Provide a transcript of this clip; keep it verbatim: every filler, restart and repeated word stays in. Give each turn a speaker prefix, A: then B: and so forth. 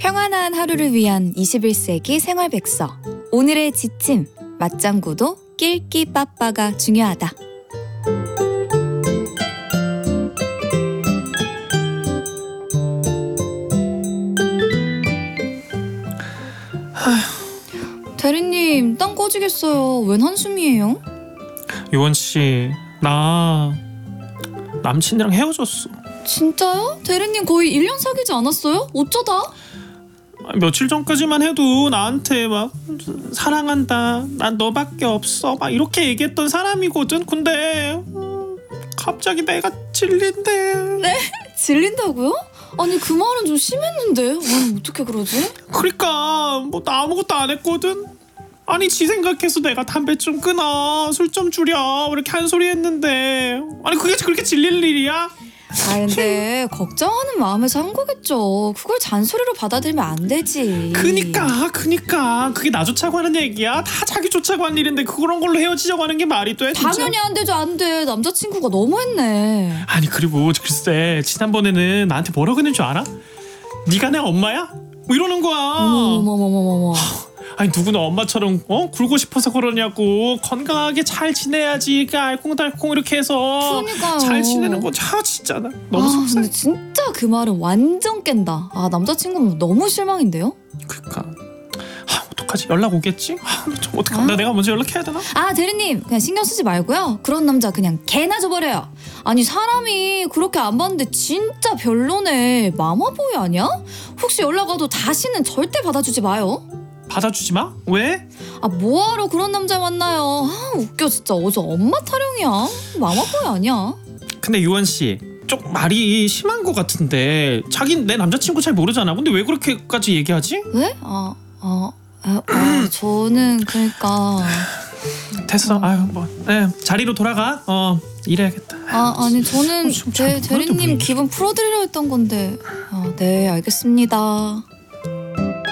A: 평안한 하루를 위한 이십일 세기 생활백서. 오늘의 지침, 맞장구도 낄끼 빠빠가 중요하다. 대리님, 땀 꺼지겠어요. 웬 한숨이에요?
B: 유원씨, 나 남친이랑 헤어졌어.
A: 진짜요? 대리님 거의 일 년 사귀지 않았어요? 어쩌다?
B: 며칠 전까지만 해도 나한테 막 사랑한다, 난 너밖에 없어 막 이렇게 얘기했던 사람이거든. 근데 음, 갑자기 내가 질린대.
A: 네? 질린다고요? 아니 그 말은 좀 심했는데. 아니 어떻게 그러지?
B: 그러니까 뭐 나 아무것도 안 했거든. 아니 지 생각해서 내가 담배 좀 끊어, 술 좀 줄여 이렇게 한 소리 했는데 아니 그게 그렇게 질릴 일이야?
A: 아 근데 걱정하는 마음에서 한 거겠죠. 그걸 잔소리로 받아들이면 안 되지.
B: 그니까 그니까 그게 나 좋자고 하는 얘기야? 다 자기 좋자고 한 일인데 그런 걸로 헤어지자고 하는 게 말이 돼? 진짜?
A: 당연히 안 되죠. 안 돼. 남자친구가 너무했네.
B: 아니 그리고 글쎄 지난번에는 나한테 뭐라고 했는 줄 알아? 네가 내 엄마야? 뭐 이러는 거야.
A: 어머머머머머머.
B: 아니 누구는 엄마처럼 어 굴고 싶어서 그러냐고. 건강하게 잘 지내야지. 그 알콩달콩 이렇게 해서
A: 그러니까요.
B: 잘 지내는 거 참 진짜 나 너무
A: 아,
B: 속상해.
A: 근데 진짜 그 말은 완전 깬다. 아 남자친구는 너무 실망인데요?
B: 그니까 아 어떡하지? 연락 오겠지? 아, 좀 어떡하?
A: 아?
B: 나 내가 먼저 연락해야 되나?
A: 아 대리님 그냥 신경 쓰지 말고요. 그런 남자 그냥 개나 줘버려요. 아니 사람이 그렇게 안 봤는데 진짜 별로네. 마마보이 아니야? 혹시 연락 와도 다시는 절대 받아주지 마요.
B: 받아주지 마? 왜?
A: 아 뭐하러 그런 남자 만나요. 아 웃겨 진짜. 어제 엄마 타령이야. 마마보이 아니야.
B: 근데 유원 씨, 좀 말이 심한 것 같은데 자긴 내 남자친구 잘 모르잖아. 근데 왜 그렇게까지 얘기하지?
A: 왜? 아, 아, 아, 아 저는 그러니까
B: 됐어. 아유 뭐, 네, 자리로 돌아가. 어 일해야겠다.
A: 아 아니 저는
B: 어, 좀 잘
A: 대,
B: 모르는데
A: 대리님
B: 왜 이래.
A: 기분 풀어드리려 했던 건데. 아, 네 알겠습니다.